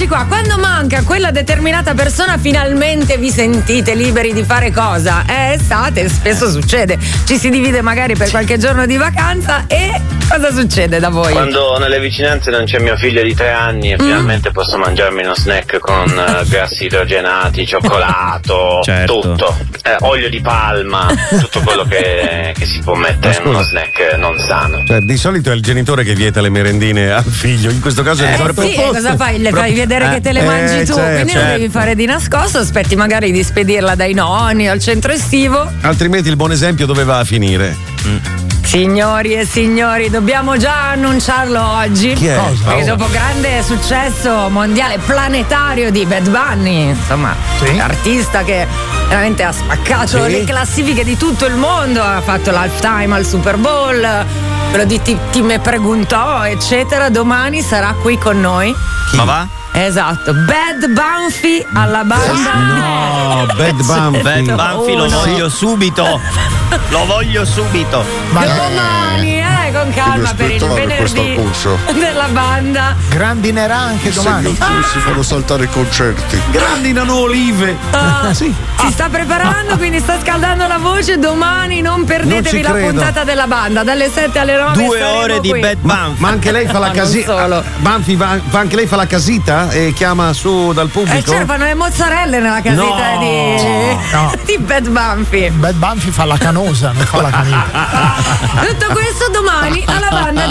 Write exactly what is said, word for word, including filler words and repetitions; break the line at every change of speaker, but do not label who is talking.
eccoci qua. Quando manca quella determinata persona, finalmente vi sentite liberi di fare cosa? È estate, spesso succede. Ci si divide magari per qualche giorno di vacanza e cosa succede da voi?
Quando nelle vicinanze non c'è mio figlio di tre anni e mm. finalmente posso mangiarmi uno snack con uh, grassi idrogenati, cioccolato, certo. tutto. Eh, olio di palma, tutto quello che, che si può mettere in uno snack non sano.
Cioè, di solito è il genitore che vieta le merendine al figlio, in questo caso è
eh,
proprio
sì, cosa fai? Le fai vedere
eh,
che te le mangi
eh,
tu,
certo,
quindi
certo.
lo devi fare di nascosto, aspetti magari di spedirla dai nonni al centro estivo.
Altrimenti il buon esempio dove va a finire? Mm.
Signori e signori, dobbiamo già annunciarlo oggi.
Chi è?
Cosa? Perché
Oh.
dopo grande successo mondiale planetario di Bad Bunny, insomma, sì. artista che veramente ha spaccato sì. le classifiche di tutto il mondo, ha fatto l'halftime al Super Bowl, quello di Ti, ti me preguntò, eccetera. Domani sarà qui con noi.
Chi? Ma va?
Esatto, Bad Bunny alla banda.
No, Bad Bunny.
Bad Bunny lo voglio subito. Lo voglio subito.
Ma domani, eh, con calma per il venerdì della banda.
Grandinerà anche domani.
Ah. Si fanno saltare i concerti.
Grandinano olive.
Ah, sì. Si sta preparando, quindi sta scaldando la voce. Domani non perdetevi
non
la
credo.
puntata della banda dalle sette alle nove.
Due ore di
qui.
Bad Bunny.
Ma anche lei fa la casita. Banfi va, va anche lei fa la casita e chiama su dal pubblico.
Eh certo, fanno le mozzarelle nella casita
no,
di,
no.
di Bad Bunny.
Bad Bunny fa la canosa, non fa la canina.
Tutto questo domani alla banda di